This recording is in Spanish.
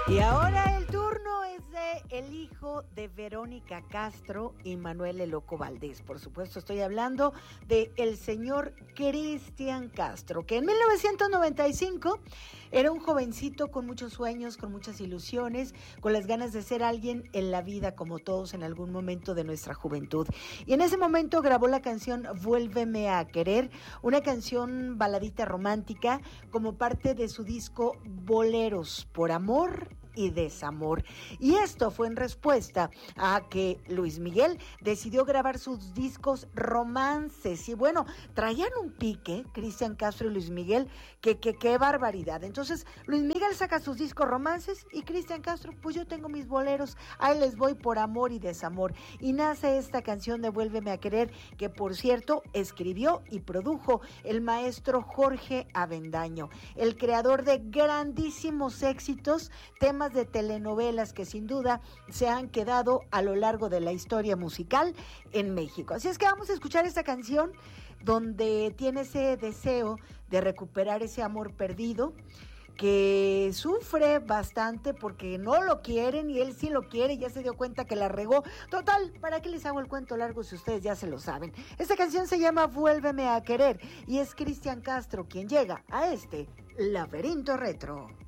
Y ahora el turno es de el hijo de Verónica Castro y Manuel El Loco Valdés. Por supuesto, estoy hablando de el señor Cristian Castro, que en 1995 era un jovencito con muchos sueños, con muchas ilusiones, con las ganas de ser alguien en la vida, como todos en algún momento de nuestra juventud. Y en ese momento grabó la canción Vuélveme a Querer, una canción baladita romántica como parte de su disco Boleros por Amor y Desamor. Y esto fue en respuesta a que Luis Miguel decidió grabar sus discos romances. Y bueno, traían un pique, Cristian Castro y Luis Miguel, que qué barbaridad. Entonces, Luis Miguel saca sus discos romances y Cristian Castro, pues yo tengo mis boleros, ahí les voy por amor y desamor. Y nace esta canción de Vuélveme a Querer, que por cierto, escribió y produjo el maestro Jorge Avendaño, el creador de grandísimos éxitos, temas de telenovelas que sin duda se han quedado a lo largo de la historia musical en México. Así es que vamos a escuchar esta canción donde tiene ese deseo de recuperar ese amor perdido, que sufre bastante porque no lo quieren y él sí lo quiere, ya se dio cuenta que la regó. Total, ¿para qué les hago el cuento largo si ustedes ya se lo saben? Esta canción se llama Vuélveme a Querer y es Cristian Castro quien llega a este laberinto retro.